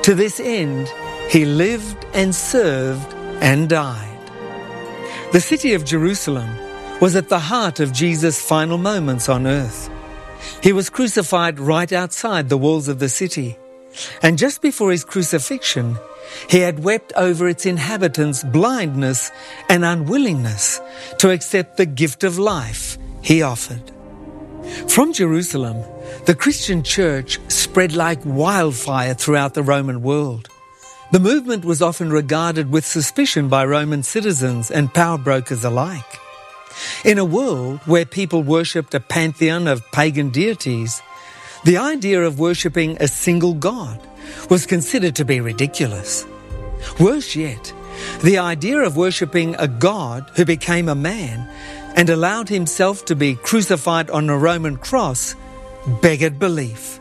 To this end, he lived and served and died. The city of Jerusalem was at the heart of Jesus' final moments on earth. He was crucified right outside the walls of the city, and just before his crucifixion, he had wept over its inhabitants' blindness and unwillingness to accept the gift of life he offered. From Jerusalem, the Christian church spread like wildfire throughout the Roman world. The movement was often regarded with suspicion by Roman citizens and power brokers alike. In a world where people worshipped a pantheon of pagan deities, the idea of worshipping a single God was considered to be ridiculous. Worse yet, the idea of worshipping a God who became a man and allowed himself to be crucified on a Roman cross beggared belief.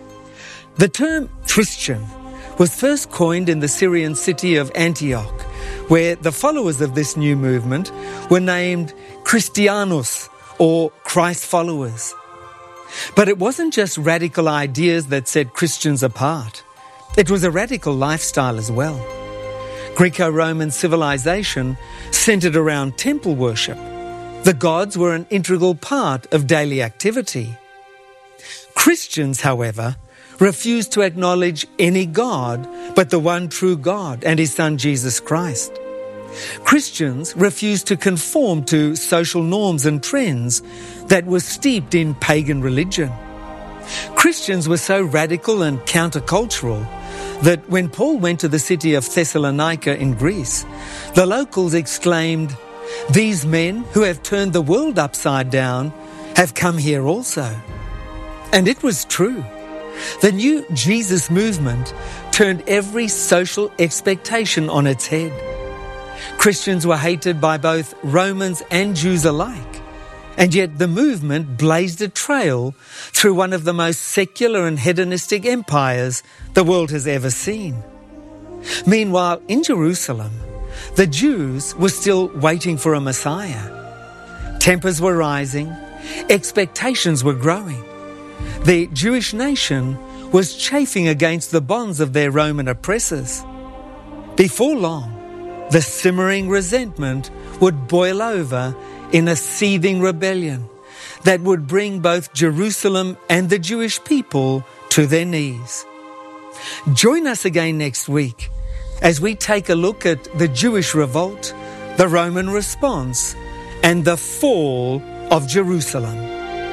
The term Christian was first coined in the Syrian city of Antioch, where the followers of this new movement were named Christianos, or Christ followers. But it wasn't just radical ideas that set Christians apart. It was a radical lifestyle as well. Greco-Roman civilization centered around temple worship. The gods were an integral part of daily activity. Christians, however, refused to acknowledge any God but the one true God and his Son Jesus Christ. Christians refused to conform to social norms and trends that were steeped in pagan religion. Christians were so radical and countercultural that when Paul went to the city of Thessalonica in Greece, the locals exclaimed, "These men who have turned the world upside down have come here also." And it was true. The new Jesus movement turned every social expectation on its head. Christians were hated by both Romans and Jews alike, and yet the movement blazed a trail through one of the most secular and hedonistic empires the world has ever seen. Meanwhile, in Jerusalem, the Jews were still waiting for a Messiah. Tempers were rising, expectations were growing. The Jewish nation was chafing against the bonds of their Roman oppressors. Before long, the simmering resentment would boil over in a seething rebellion that would bring both Jerusalem and the Jewish people to their knees. Join us again next week as we take a look at the Jewish revolt, the Roman response, and the fall of Jerusalem.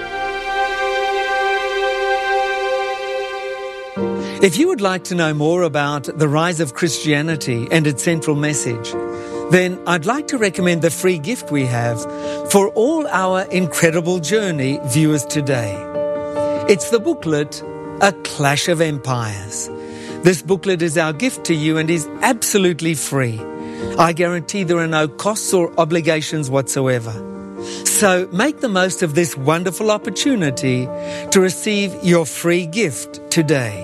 If you would like to know more about the rise of Christianity and its central message, then I'd like to recommend the free gift we have for all our Incredible Journey viewers today. It's the booklet, A Clash of Empires. This booklet is our gift to you and is absolutely free. I guarantee there are no costs or obligations whatsoever. So make the most of this wonderful opportunity to receive your free gift today.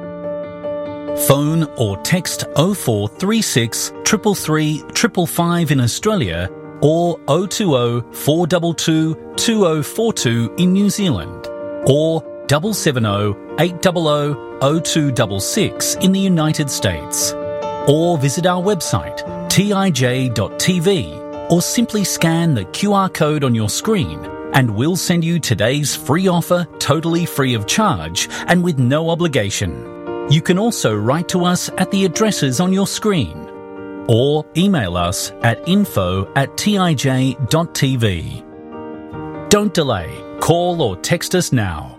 Phone or text 0436 333 555 in Australia or 020 422 2042 in New Zealand or 770 800 0266 in the United States, or visit our website tij.tv or simply scan the QR code on your screen and we'll send you today's free offer totally free of charge and with no obligation. You can also write to us at the addresses on your screen or email us at info@tij.tv. Don't delay. Call or text us now.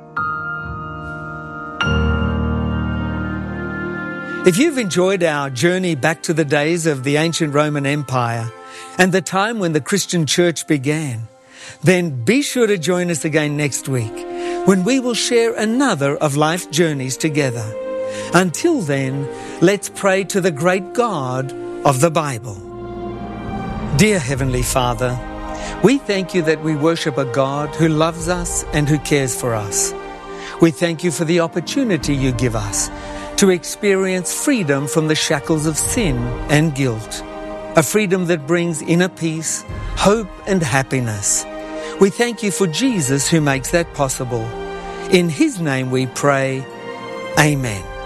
If you've enjoyed our journey back to the days of the ancient Roman Empire and the time when the Christian church began, then be sure to join us again next week when we will share another of life's journeys together. Until then, let's pray to the great God of the Bible. Dear Heavenly Father, we thank you that we worship a God who loves us and who cares for us. We thank you for the opportunity you give us to experience freedom from the shackles of sin and guilt, a freedom that brings inner peace, hope and happiness. We thank you for Jesus who makes that possible. In his name we pray, Amen.